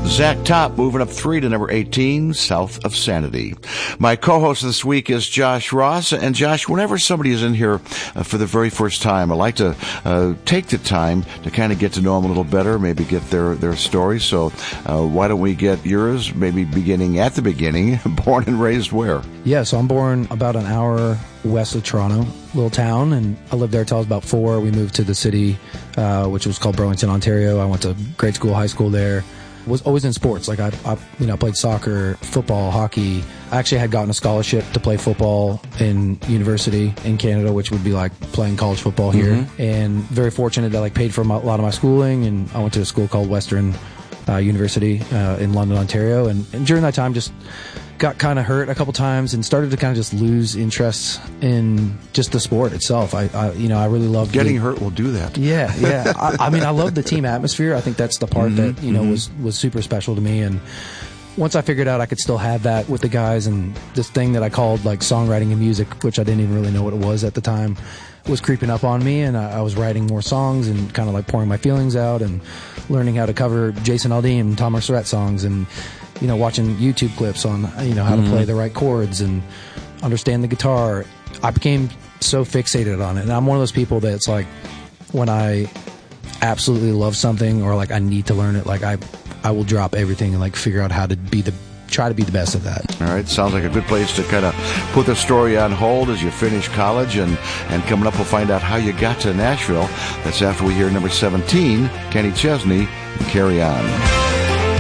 Zach Top moving up 3 to number 18, South of Sanity. My co-host this week is Josh Ross. And Josh, whenever somebody is in here for the very first time, I like to take the time to kind of get to know them a little better, maybe get their story. So why don't we get yours, maybe beginning at the beginning, born and raised where? Yeah, so I'm born about an hour west of Toronto, little town, and I lived there till I was about 4. We moved to the city, which was called Burlington, Ontario. I went to grade school, high school there. Was always in sports. Like I played soccer, football, hockey. I actually had gotten a scholarship to play football in university in Canada, which would be like playing college football here. Mm-hmm. And very fortunate that paid for a lot of my schooling. And I went to a school called Western University in London, Ontario. And during that time, just got kind of hurt a couple times and started to kind of just lose interest in just the sport itself. I really loved getting hurt will do that. Yeah. I love the team atmosphere. I think that's the part that was super special to me. And once I figured out I could still have that with the guys, and this thing that I called like songwriting and music, which I didn't even really know what it was at the time, was creeping up on me, and I was writing more songs and kind of like pouring my feelings out and learning how to cover Jason Aldean and Tom Merceret songs, and watching YouTube clips on how to play the right chords and understand the guitar. I became so fixated on it, and I'm one of those people that's like, when I absolutely love something or like I need to learn it, like I will drop everything and like figure out how to try to be the best at that. All right, sounds like a good place to kind of put the story on hold as you finish college, and coming up we'll find out how you got to Nashville. That's after we hear number 17, Kenny Chesney, and Carry On.